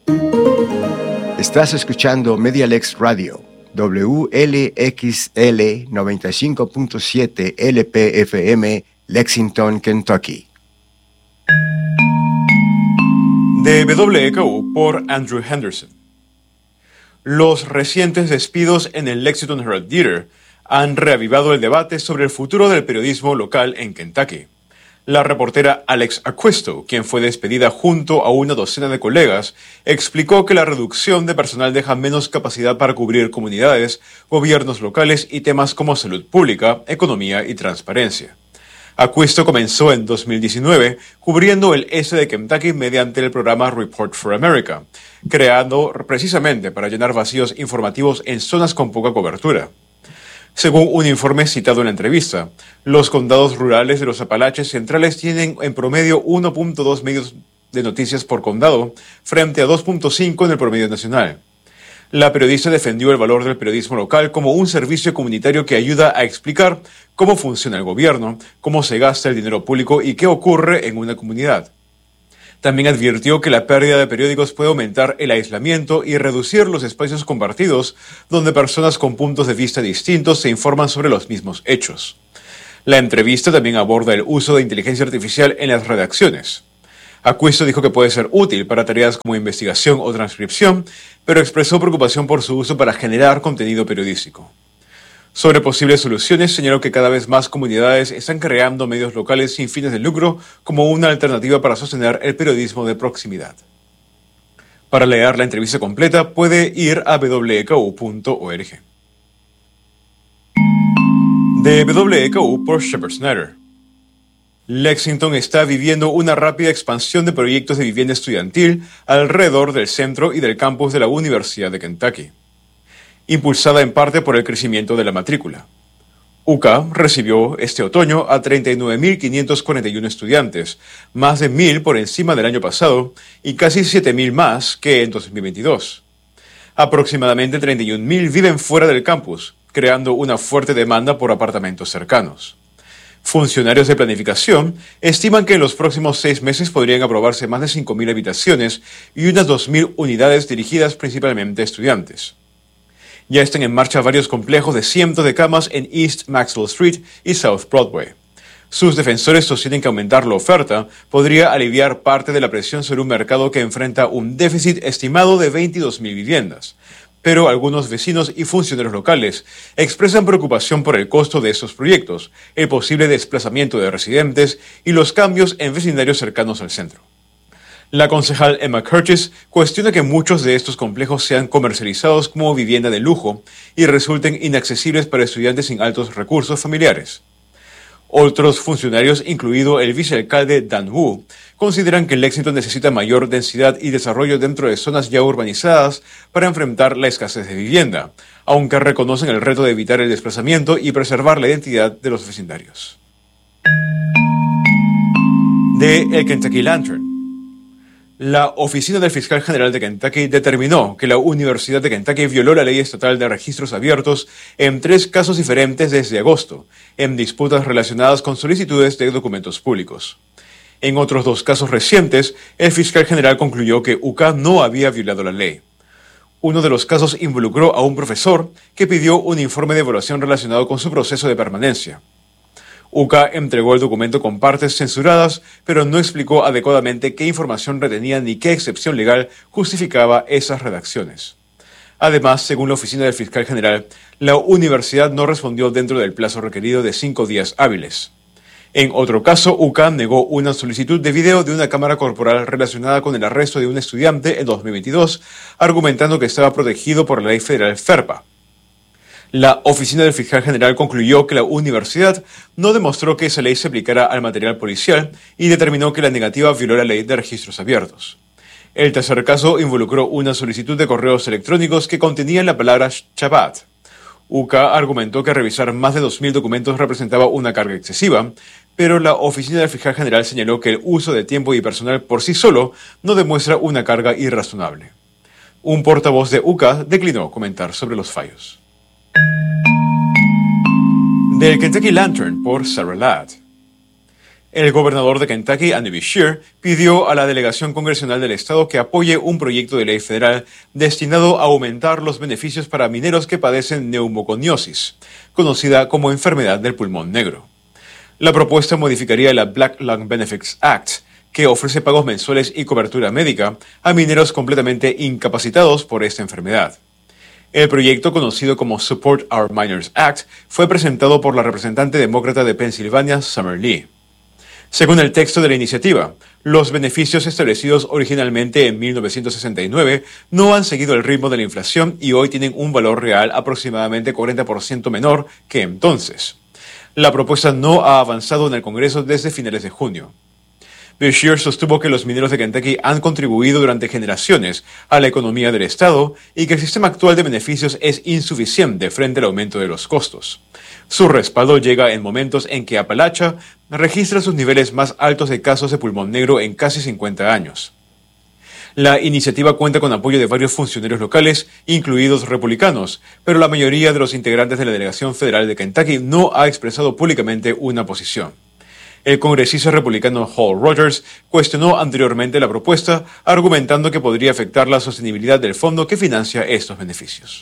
Estás escuchando MediaLex Radio, WLXL 95.7 LPFM, Lexington, Kentucky. De WKU por Andrew Henderson. Los recientes despidos en el Lexington Herald Theater han reavivado el debate sobre el futuro del periodismo local en Kentucky. La reportera Alex Acquisto, quien fue despedida junto a una docena de colegas, explicó que la reducción de personal deja menos capacidad para cubrir comunidades, gobiernos locales y temas como salud pública, economía y transparencia. Acquisto comenzó en 2019 cubriendo el este de Kentucky mediante el programa Report for America, creado precisamente para llenar vacíos informativos en zonas con poca cobertura. Según un informe citado en la entrevista, los condados rurales de los Apalaches Centrales tienen en promedio 1.2 medios de noticias por condado, frente a 2.5 en el promedio nacional. La periodista defendió el valor del periodismo local como un servicio comunitario que ayuda a explicar cómo funciona el gobierno, cómo se gasta el dinero público y qué ocurre en una comunidad. También advirtió que la pérdida de periódicos puede aumentar el aislamiento y reducir los espacios compartidos donde personas con puntos de vista distintos se informan sobre los mismos hechos. La entrevista también aborda el uso de inteligencia artificial en las redacciones. Acquisto dijo que puede ser útil para tareas como investigación o transcripción, pero expresó preocupación por su uso para generar contenido periodístico. Sobre posibles soluciones, señaló que cada vez más comunidades están creando medios locales sin fines de lucro como una alternativa para sostener el periodismo de proximidad. Para leer la entrevista completa, puede ir a wku.org. De WKU por Shepard Snyder. Lexington está viviendo una rápida expansión de proyectos de vivienda estudiantil alrededor del centro y del campus de la Universidad de Kentucky, impulsada en parte por el crecimiento de la matrícula. UCA recibió este otoño a 39.541 estudiantes, más de 1.000 por encima del año pasado y casi 7.000 más que en 2022. Aproximadamente 31.000 viven fuera del campus, creando una fuerte demanda por apartamentos cercanos. Funcionarios de planificación estiman que en los próximos 6 meses podrían aprobarse más de 5.000 habitaciones y unas 2.000 unidades dirigidas principalmente a estudiantes. Ya están en marcha varios complejos de cientos de camas en East Maxwell Street y South Broadway. Sus defensores sostienen que aumentar la oferta podría aliviar parte de la presión sobre un mercado que enfrenta un déficit estimado de 22.000 viviendas. Pero algunos vecinos y funcionarios locales expresan preocupación por el costo de estos proyectos, el posible desplazamiento de residentes y los cambios en vecindarios cercanos al centro. La concejal Emma Curtis cuestiona que muchos de estos complejos sean comercializados como vivienda de lujo y resulten inaccesibles para estudiantes sin altos recursos familiares. Otros funcionarios, incluido el vicealcalde Dan Wu, consideran que Lexington necesita mayor densidad y desarrollo dentro de zonas ya urbanizadas para enfrentar la escasez de vivienda, aunque reconocen el reto de evitar el desplazamiento y preservar la identidad de los vecindarios. De El Kentucky Lantern. La Oficina del Fiscal General de Kentucky determinó que la Universidad de Kentucky violó la ley estatal de registros abiertos en 3 casos diferentes desde agosto, en disputas relacionadas con solicitudes de documentos públicos. En otros 2 casos recientes, el fiscal general concluyó que UCA no había violado la ley. Uno de los casos involucró a un profesor que pidió un informe de evaluación relacionado con su proceso de permanencia. UCA entregó el documento con partes censuradas, pero no explicó adecuadamente qué información retenía ni qué excepción legal justificaba esas redacciones. Además, según la oficina del fiscal general, la universidad no respondió dentro del plazo requerido de 5 días hábiles. En otro caso, UCA negó una solicitud de video de una cámara corporal relacionada con el arresto de un estudiante en 2022, argumentando que estaba protegido por la ley federal FERPA. La oficina del fiscal general concluyó que la universidad no demostró que esa ley se aplicara al material policial y determinó que la negativa violó la ley de registros abiertos. El tercer caso involucró una solicitud de correos electrónicos que contenían la palabra Shabbat. UCA argumentó que revisar más de 2.000 documentos representaba una carga excesiva, pero la oficina del fiscal general señaló que el uso de tiempo y personal por sí solo no demuestra una carga irrazonable. Un portavoz de UCA declinó comentar sobre los fallos. Del Kentucky Lantern por Sarah Ladd. El gobernador de Kentucky, Andy Beshear, pidió a la delegación congresional del estado que apoye un proyecto de ley federal destinado a aumentar los beneficios para mineros que padecen neumoconiosis, conocida como enfermedad del pulmón negro. La propuesta modificaría la Black Lung Benefits Act, que ofrece pagos mensuales y cobertura médica a mineros completamente incapacitados por esta enfermedad. El proyecto, conocido como Support Our Miners Act, fue presentado por la representante demócrata de Pensilvania, Summer Lee. Según el texto de la iniciativa, los beneficios establecidos originalmente en 1969 no han seguido el ritmo de la inflación y hoy tienen un valor real aproximadamente 40% menor que entonces. La propuesta no ha avanzado en el Congreso desde finales de junio. Beshear sostuvo que los mineros de Kentucky han contribuido durante generaciones a la economía del estado y que el sistema actual de beneficios es insuficiente frente al aumento de los costos. Su respaldo llega en momentos en que Appalachia registra sus niveles más altos de casos de pulmón negro en casi 50 años. La iniciativa cuenta con apoyo de varios funcionarios locales, incluidos republicanos, pero la mayoría de los integrantes de la delegación federal de Kentucky no ha expresado públicamente una posición. El congresista republicano Hall Rogers cuestionó anteriormente la propuesta, argumentando que podría afectar la sostenibilidad del fondo que financia estos beneficios.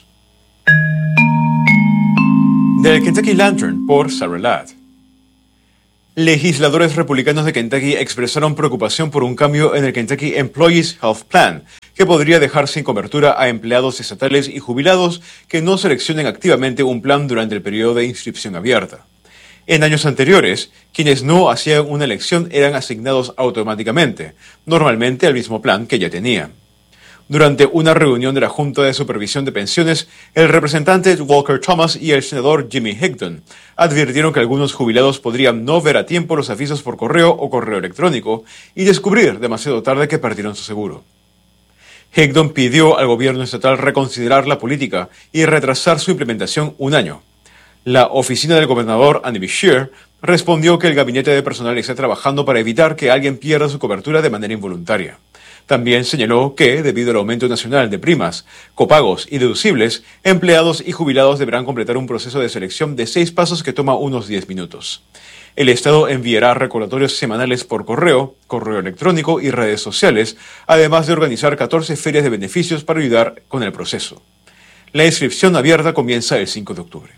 Del Kentucky Lantern, por Sarah Ladd. Legisladores republicanos de Kentucky expresaron preocupación por un cambio en el Kentucky Employees Health Plan, que podría dejar sin cobertura a empleados estatales y jubilados que no seleccionen activamente un plan durante el periodo de inscripción abierta. En años anteriores, quienes no hacían una elección eran asignados automáticamente, normalmente al mismo plan que ya tenían. Durante una reunión de la Junta de Supervisión de Pensiones, el representante Walker Thomas y el senador Jimmy Higdon advirtieron que algunos jubilados podrían no ver a tiempo los avisos por correo o correo electrónico y descubrir demasiado tarde que perdieron su seguro. Higdon pidió al gobierno estatal reconsiderar la política y retrasar su implementación un año. La oficina del gobernador Andy Beshear respondió que el gabinete de personal está trabajando para evitar que alguien pierda su cobertura de manera involuntaria. También señaló que, debido al aumento nacional de primas, copagos y deducibles, empleados y jubilados deberán completar un proceso de selección de 6 pasos que toma unos 10 minutos. El Estado enviará recordatorios semanales por correo electrónico y redes sociales, además de organizar 14 ferias de beneficios para ayudar con el proceso. La inscripción abierta comienza el 5 de octubre.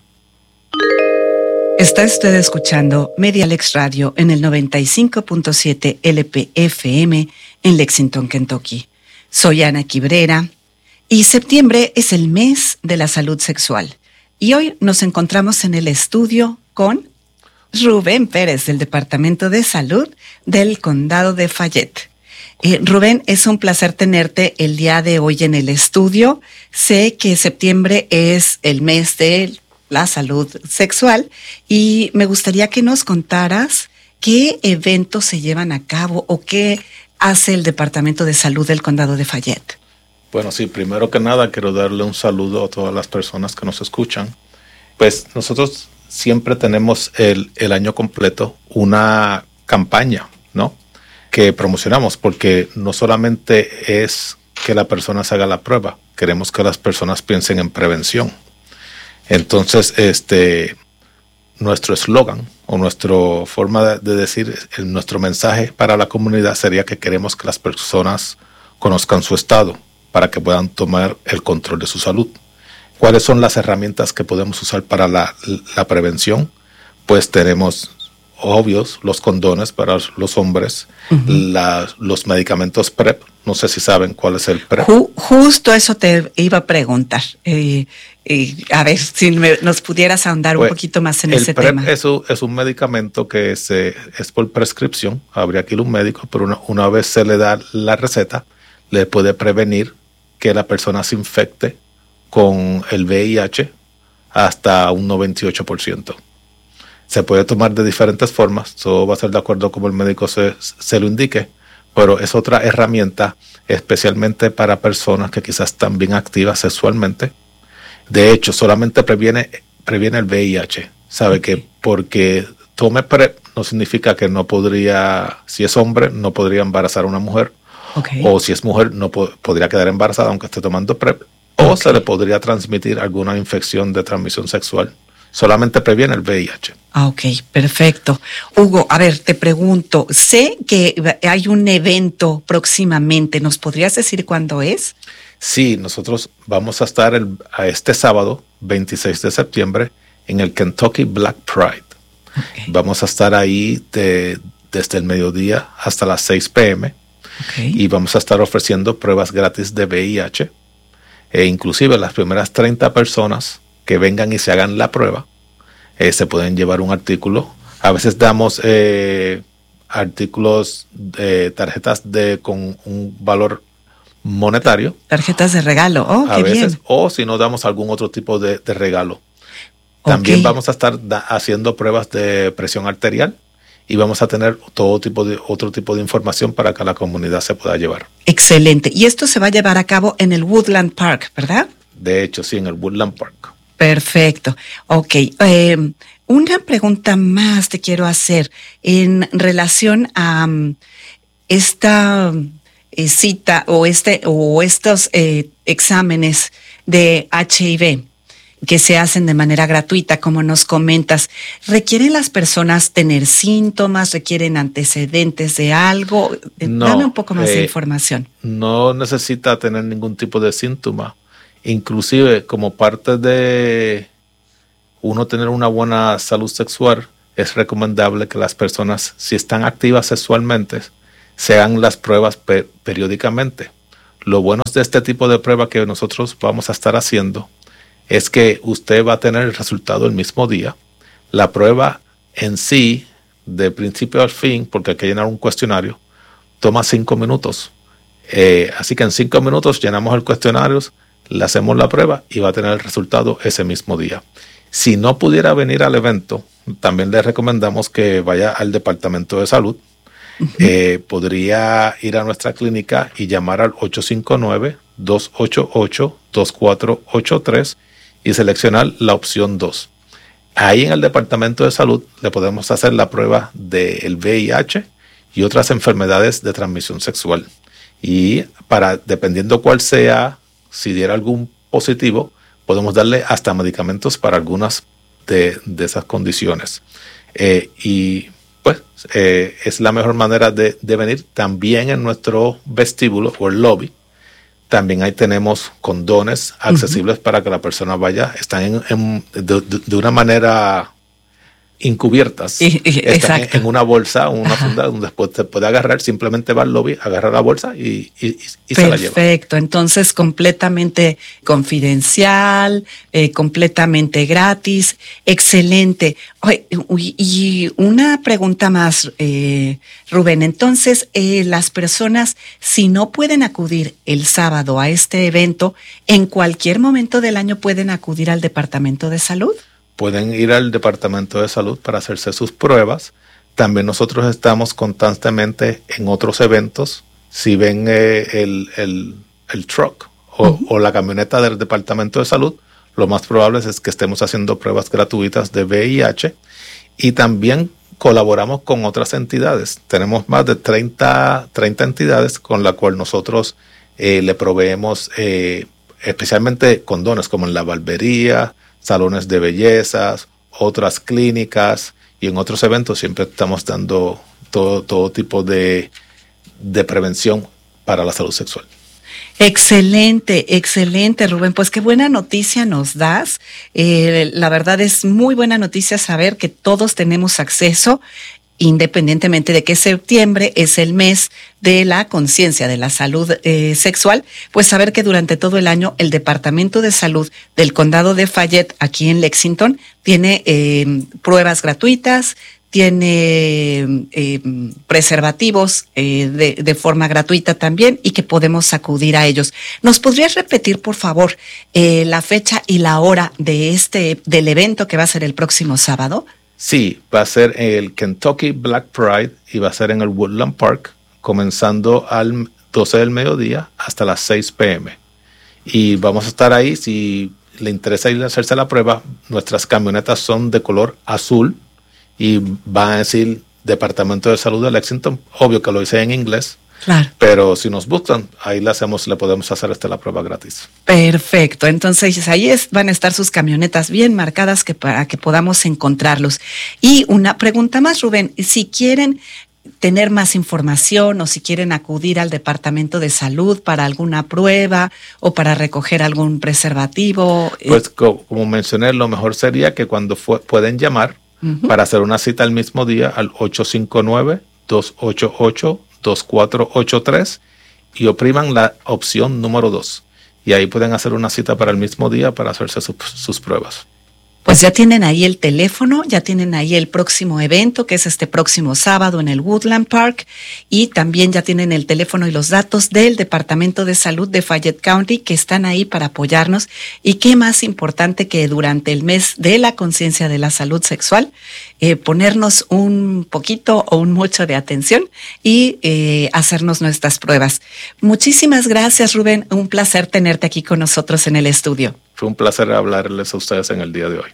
Está usted escuchando MediaLex Radio en el 95.7 LP-FM en Lexington, Kentucky. Soy Ana Quibrera y septiembre es el mes de la salud sexual. Y hoy nos encontramos en el estudio con Rubén Pérez del Departamento de Salud del Condado de Fayette. Rubén, es un placer tenerte el día de hoy en el estudio. Sé que septiembre es el mes de la salud sexual y me gustaría que nos contaras qué eventos se llevan a cabo o qué hace el Departamento de Salud del Condado de Fayette. Bueno, sí, primero que nada quiero darle un saludo a todas las personas que nos escuchan. Pues nosotros siempre tenemos el año completo una campaña, ¿no?, que promocionamos, porque no solamente es que la persona se haga la prueba, queremos que las personas piensen en prevención. Entonces, nuestro eslogan o nuestra forma de decir, nuestro mensaje para la comunidad sería que queremos que las personas conozcan su estado para que puedan tomar el control de su salud. ¿Cuáles son las herramientas que podemos usar para la prevención? Pues tenemos, obvios, los condones para los hombres, los medicamentos PrEP. No sé si saben cuál es el PrEP. Justo eso te iba a preguntar. A ver si nos pudieras ahondar un poquito más en ese tema. El PrEP es un medicamento que es por prescripción. Habría que ir a un médico, pero una vez se le da la receta, le puede prevenir que la persona se infecte con el VIH hasta un 98%. Se puede tomar de diferentes formas. Todo va a ser de acuerdo como el médico se lo indique. Pero es otra herramienta especialmente para personas que quizás están bien activas sexualmente. De hecho, solamente previene el VIH. Sabe que porque tome PrEP no significa que no podría, si es hombre, no podría embarazar a una mujer. Okay. O si es mujer, no podría quedar embarazada aunque esté tomando PrEP. O se le podría transmitir alguna infección de transmisión sexual solamente previene el VIH. Ok, perfecto. Hugo, a ver, te pregunto, sé que hay un evento próximamente, ¿nos podrías decir cuándo es? Sí, nosotros vamos a estar este sábado, 26 de septiembre, en el Kentucky Black Pride. Okay. Vamos a estar ahí desde el mediodía hasta las 6 p.m. Okay. Y vamos a estar ofreciendo pruebas gratis de VIH. Inclusive las primeras 30 personas que vengan y se hagan la prueba, se pueden llevar un artículo. A veces damos artículos, tarjetas con un valor monetario. Tarjetas de regalo, a veces, bien. O si no, damos algún otro tipo de regalo. También vamos a estar haciendo pruebas de presión arterial y vamos a tener otro tipo de información para que la comunidad se pueda llevar. Excelente. Y esto se va a llevar a cabo en el Woodland Park, ¿verdad? De hecho, sí, en el Woodland Park. Perfecto. Ok. Una pregunta más te quiero hacer en relación a esta cita o estos exámenes de HIV que se hacen de manera gratuita, como nos comentas. ¿Requieren las personas tener síntomas? ¿Requieren antecedentes de algo? No, dame un poco más de información. No necesita tener ningún tipo de síntoma. Inclusive, como parte de uno tener una buena salud sexual, es recomendable que las personas, si están activas sexualmente, se hagan las pruebas periódicamente. Lo bueno de este tipo de prueba que nosotros vamos a estar haciendo es que usted va a tener el resultado el mismo día. La prueba en sí, de principio al fin, porque hay que llenar un cuestionario, toma 5 minutos. Así que en 5 minutos llenamos el cuestionario, le hacemos la prueba y va a tener el resultado ese mismo día. Si no pudiera venir al evento, también le recomendamos que vaya al Departamento de Salud. Uh-huh. Podría ir a nuestra clínica y llamar al 859-288-2483 y seleccionar la opción 2. Ahí en el Departamento de Salud le podemos hacer la prueba del VIH y otras enfermedades de transmisión sexual. Y dependiendo cuál sea, si diera algún positivo, podemos darle hasta medicamentos para algunas de esas condiciones. Y pues es la mejor manera de venir. También en nuestro vestíbulo o el lobby, también ahí tenemos condones accesibles uh-huh. para que la persona vaya. Están de una manera encubiertas. Están en una bolsa, una funda, donde después te puede agarrar, simplemente va al lobby, agarra la bolsa y se la lleva. Perfecto, entonces completamente confidencial, completamente gratis, excelente. Y una pregunta más, Rubén, entonces las personas, si no pueden acudir el sábado a este evento, ¿en cualquier momento del año pueden acudir al Departamento de Salud? Pueden ir al Departamento de Salud para hacerse sus pruebas. También nosotros estamos constantemente en otros eventos. Si ven el truck o la camioneta del Departamento de Salud, lo más probable es que estemos haciendo pruebas gratuitas de VIH. Y también colaboramos con otras entidades. Tenemos más de 30 entidades con las cuales nosotros le proveemos especialmente condones, como en la barbería, salones de bellezas, otras clínicas, y en otros eventos siempre estamos dando todo tipo de prevención para la salud sexual. Excelente, excelente, Rubén. Pues qué buena noticia nos das. La verdad es muy buena noticia saber que todos tenemos acceso, independientemente de que septiembre es el mes de la conciencia de la salud sexual, pues saber que durante todo el año el Departamento de Salud del Condado de Fayette, aquí en Lexington, tiene pruebas gratuitas, tiene preservativos de forma gratuita también, y que podemos acudir a ellos. ¿Nos podrías repetir, por favor, la fecha y la hora del evento que va a ser el próximo sábado? Sí, va a ser el Kentucky Black Pride y va a ser en el Woodland Park, comenzando al 12 del mediodía hasta las 6 p.m. Y vamos a estar ahí. Si le interesa ir a hacerse la prueba, nuestras camionetas son de color azul y van a decir Departamento de Salud de Lexington. Obvio que lo hice en inglés, Claro. Pero si nos buscan, ahí le podemos hacer la prueba gratis. Perfecto. Entonces ahí van a estar sus camionetas bien marcadas para que podamos encontrarlos. Y una pregunta más, Rubén. Si quieren tener más información o si quieren acudir al Departamento de Salud para alguna prueba o para recoger algún preservativo. Pues como mencioné, lo mejor sería que cuando pueden llamar para hacer una cita el mismo día al 859-288-2483 y opriman la opción número 2. Y ahí pueden hacer una cita para el mismo día para hacerse sus pruebas. Pues ya tienen ahí el teléfono, ya tienen ahí el próximo evento, que es este próximo sábado en el Woodland Park, y también ya tienen el teléfono y los datos del Departamento de Salud de Fayette County, que están ahí para apoyarnos. Y qué más importante que durante el mes de la conciencia de la salud sexual, ponernos un poquito o un mucho de atención y hacernos nuestras pruebas. Muchísimas gracias, Rubén. Un placer tenerte aquí con nosotros en el estudio. Fue un placer hablarles a ustedes en el día de hoy.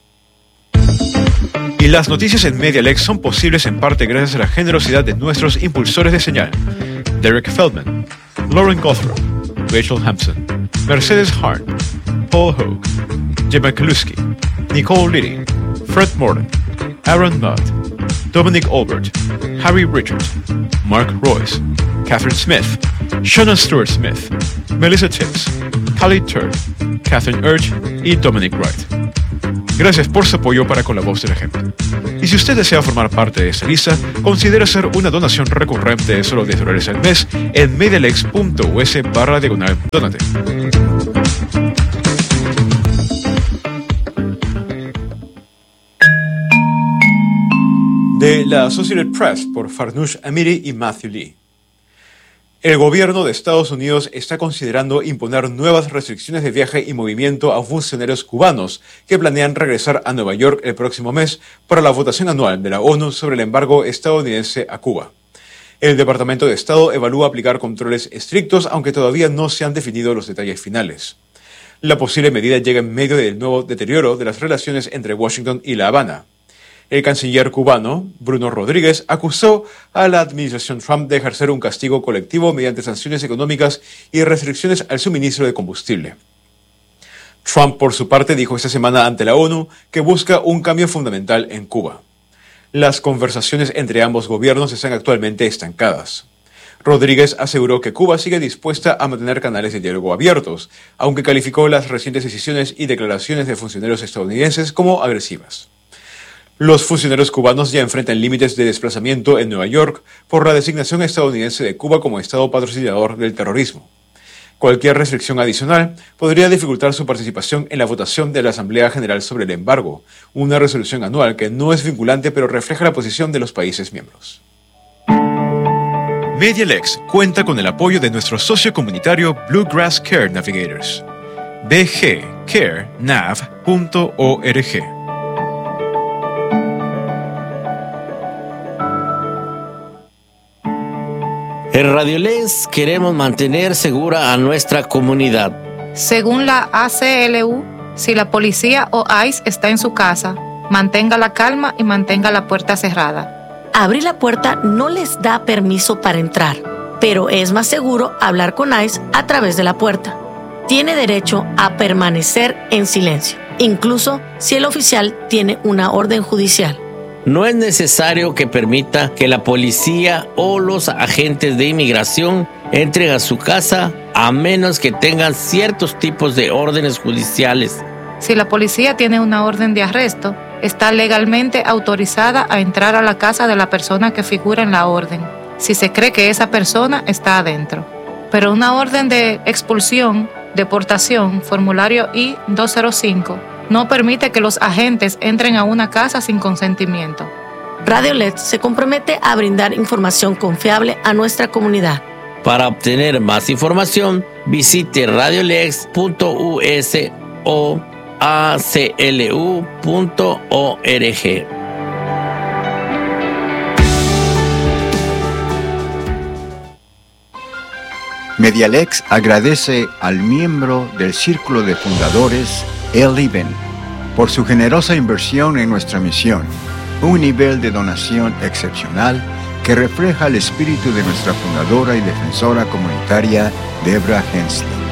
Y las noticias en MediaLex son posibles en parte gracias a la generosidad de nuestros impulsores de señal: Derek Feldman, Lauren Gothrow, Rachel Hampson, Mercedes Hart, Paul Hogue, Gemma Kaluski, Nicole Liddy, Fred Morton, Aaron Mudd, Dominic Albert, Harry Richards, Mark Royce, Catherine Smith, Shannon Stewart Smith, Melissa Tibbs, Callie Turd, Catherine Urge y Dominic Wright. Gracias por su apoyo para con la voz del ejemplo. Y si usted desea formar parte de esta lista, considere hacer una donación recurrente de solo $10 al mes en medialex.us/donate. De la Associated Press por Farnoosh Amiri y Matthew Lee. El gobierno de Estados Unidos está considerando imponer nuevas restricciones de viaje y movimiento a funcionarios cubanos que planean regresar a Nueva York el próximo mes para la votación anual de la ONU sobre el embargo estadounidense a Cuba. El Departamento de Estado evalúa aplicar controles estrictos, aunque todavía no se han definido los detalles finales. La posible medida llega en medio del nuevo deterioro de las relaciones entre Washington y La Habana. El canciller cubano, Bruno Rodríguez, acusó a la administración Trump de ejercer un castigo colectivo mediante sanciones económicas y restricciones al suministro de combustible. Trump, por su parte, dijo esta semana ante la ONU que busca un cambio fundamental en Cuba. Las conversaciones entre ambos gobiernos están actualmente estancadas. Rodríguez aseguró que Cuba sigue dispuesta a mantener canales de diálogo abiertos, aunque calificó las recientes decisiones y declaraciones de funcionarios estadounidenses como agresivas. Los funcionarios cubanos ya enfrentan límites de desplazamiento en Nueva York por la designación estadounidense de Cuba como Estado patrocinador del terrorismo. Cualquier restricción adicional podría dificultar su participación en la votación de la Asamblea General sobre el embargo, una resolución anual que no es vinculante pero refleja la posición de los países miembros. MediaLex cuenta con el apoyo de nuestro socio comunitario Bluegrass Care Navigators. bgcarenav.org. En RadioLex queremos mantener segura a nuestra comunidad. Según la ACLU, si la policía o ICE está en su casa, mantenga la calma y mantenga la puerta cerrada. Abrir la puerta no les da permiso para entrar, pero es más seguro hablar con ICE a través de la puerta. Tiene derecho a permanecer en silencio, incluso si el oficial tiene una orden judicial. No es necesario que permita que la policía o los agentes de inmigración entren a su casa a menos que tengan ciertos tipos de órdenes judiciales. Si la policía tiene una orden de arresto, está legalmente autorizada a entrar a la casa de la persona que figura en la orden, si se cree que esa persona está adentro. Pero una orden de expulsión, deportación, formulario I-205, no permite que los agentes entren a una casa sin consentimiento. RadioLex se compromete a brindar información confiable a nuestra comunidad. Para obtener más información, visite radiolex.us o aclu.org. MediaLex agradece al miembro del Círculo de Fundadores, El Iben, por su generosa inversión en nuestra misión, un nivel de donación excepcional que refleja el espíritu de nuestra fundadora y defensora comunitaria, Deborah Hensley.